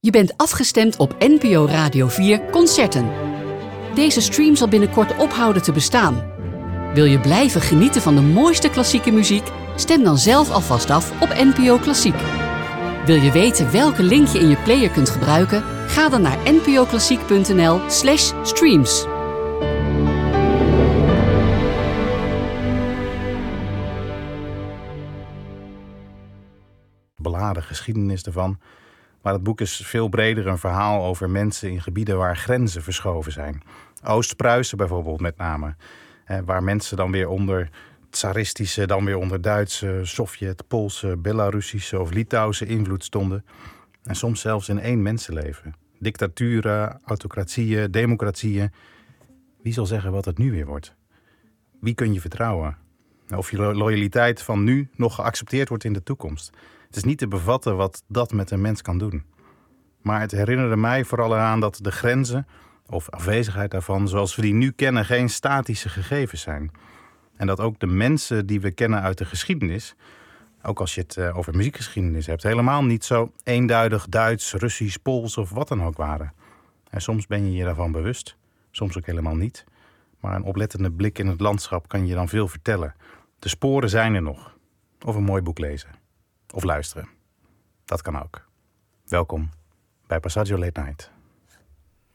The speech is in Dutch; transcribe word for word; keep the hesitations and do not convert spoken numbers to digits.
Je bent afgestemd op N P O Radio vier Concerten. Deze stream zal binnenkort ophouden te bestaan. Wil je blijven genieten van de mooiste klassieke muziek? Stem dan zelf alvast af op N P O Klassiek. Wil je weten welke link je in je player kunt gebruiken? Ga dan naar npoklassiek.nl slash streams. Beladen geschiedenis ervan. Maar het boek is veel breder een verhaal over mensen in gebieden waar grenzen verschoven zijn. Oost-Pruisen bijvoorbeeld met name. Waar mensen dan weer onder tsaristische, dan weer onder Duitse, Sovjet, Poolse, Belarussische of Litouwse invloed stonden. En soms zelfs in één mensenleven. Dictaturen, autocratieën, democratieën. Wie zal zeggen wat het nu weer wordt? Wie kun je vertrouwen? Of je loyaliteit van nu nog geaccepteerd wordt in de toekomst. Het is niet te bevatten wat dat met een mens kan doen. Maar het herinnerde mij vooral eraan dat de grenzen, of afwezigheid daarvan, zoals we die nu kennen, geen statische gegevens zijn. En dat ook de mensen die we kennen uit de geschiedenis, ook als je het over muziekgeschiedenis hebt, helemaal niet zo eenduidig Duits, Russisch, Pools of wat dan ook waren. En soms ben je je daarvan bewust, soms ook helemaal niet. Maar een oplettende blik in het landschap kan je dan veel vertellen. De sporen zijn er nog. Of een mooi boek lezen. Of luisteren. Dat kan ook. Welkom bij Passaggio Late Night.